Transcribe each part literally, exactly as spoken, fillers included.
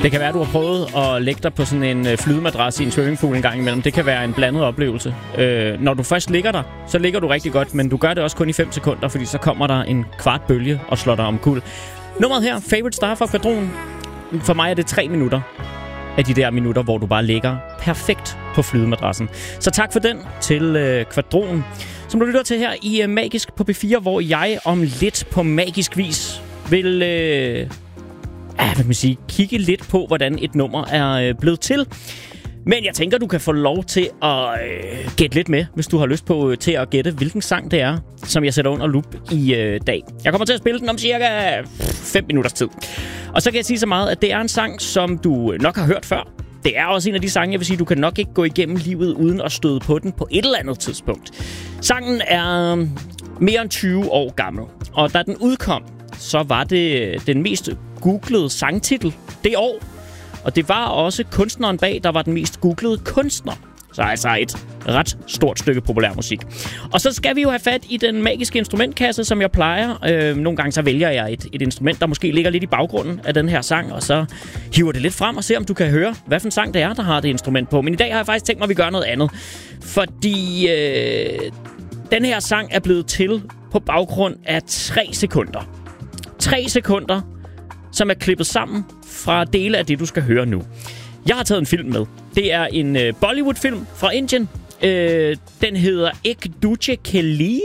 Det kan være, du har prøvet at lægge dig på sådan en flydemadras i en swimmingpool en gang imellem. Det kan være en blandet oplevelse. Øh, når du først ligger der, så ligger du rigtig godt, men du gør det også kun i fem sekunder, fordi så kommer der en kvart bølge og slår dig omkuld. Nummeret her, Favorite Star fra Kvadron. For mig er det tre minutter af de der minutter, hvor du bare ligger perfekt på flydemadrassen. Så tak for den til øh, Kvadron, som du lytter til her i øh, Magisk på P fire, hvor jeg om lidt på magisk vis vil øh, ah, hvad kan man sige, kigge lidt på, hvordan et nummer er øh, blevet til. Men jeg tænker, du kan få lov til at øh, gætte lidt med, hvis du har lyst på øh, til at gætte, hvilken sang det er, som jeg sætter under lup i øh, dag. Jeg kommer til at spille den om cirka fem minutters tid. Og så kan jeg sige så meget, at det er en sang, som du nok har hørt før. Det er også en af de sange, jeg vil sige, du kan nok ikke gå igennem livet uden at støde på den på et eller andet tidspunkt. Sangen er mere end tyve år gammel, og da den udkom, så var det den mest googlede sangtitel det år. Og det var også kunstneren bag, der var den mest googlede kunstner. Så altså et ret stort stykke populær musik. Og så skal vi jo have fat i den magiske instrumentkasse, som jeg plejer. Øh, nogle gange så vælger jeg et, et instrument, der måske ligger lidt i baggrunden af den her sang, og så hiver det lidt frem og ser, om du kan høre, hvad for en sang det er, der har det instrument på. Men i dag har jeg faktisk tænkt mig, at vi gør noget andet. Fordi øh, den her sang er blevet til på baggrund af tre sekunder. Tre sekunder, som er klippet sammen fra dele af det, du skal høre nu. Jeg har taget en film med. Det er en øh, Bollywood-film fra Indien. Øh, den hedder Ek Duje Ke Liye.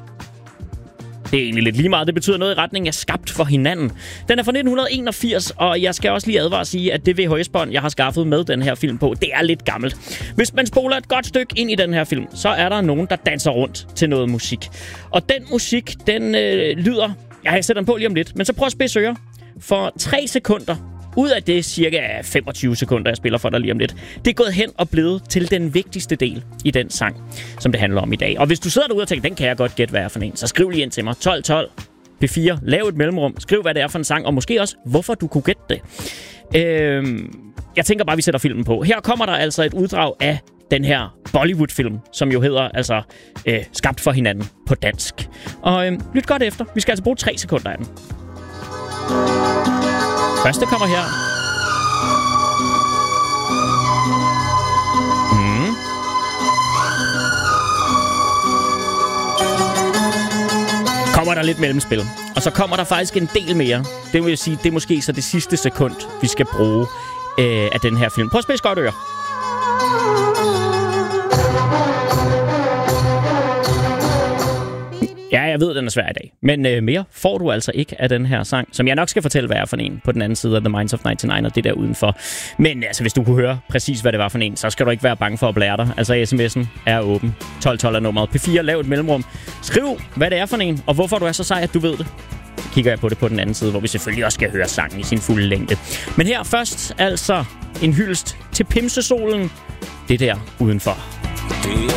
Det er egentlig lidt lige meget. Det betyder noget i retning af skabt for hinanden. Den er fra nitten enogfirs, og jeg skal også lige advare at sige, at det V H S-bånd, jeg har skaffet med den her film på, det er lidt gammelt. Hvis man spoler et godt stykke ind i den her film, så er der nogen, der danser rundt til noget musik. Og den musik, den øh, lyder... Jeg sætter den på lige om lidt, men så prøv at spidse ører. For tre sekunder, ud af det cirka femogtyve sekunder, jeg spiller for dig lige om lidt, det er gået hen og blevet til den vigtigste del i den sang, som det handler om i dag. Og hvis du sidder derude og tænker, den kan jeg godt gætte, hvad er for en, så skriv lige ind til mig. tolv tolv P fire, lav et mellemrum, skriv hvad det er for en sang, og måske også, hvorfor du kunne gætte det. Øhm, jeg tænker bare, vi sætter filmen på. Her kommer der altså et uddrag af den her Bollywood-film, som jo hedder altså øh, Skabt for hinanden på dansk. Og øh, lyt godt efter. Vi skal altså bruge tre sekunder af den. Første kommer her. Mm. Kommer der lidt mellemspil. Og så kommer der faktisk en del mere. Det vil sige, det er måske så det sidste sekund, vi skal bruge øh, af den her film. Prøv at spidse godt øre. Ja, jeg ved, den er svær i dag. Men øh, mere får du altså ikke af den her sang, som jeg nok skal fortælle, hvad er for en på den anden side af The Minds of nioghalvfems og det der udenfor. Men altså, hvis du kunne høre præcis, hvad det var for en, så skal du ikke være bange for at blære dig. Altså, sms'en er åben. tolv tolv er nummeret. P fire, lav et mellemrum. Skriv, hvad det er for en, og hvorfor du er så sej, at du ved det. Kigger jeg på det på den anden side, hvor vi selvfølgelig også skal høre sangen i sin fulde længde. Men her først altså en hyldest til Pimsesolen. Det der udenfor.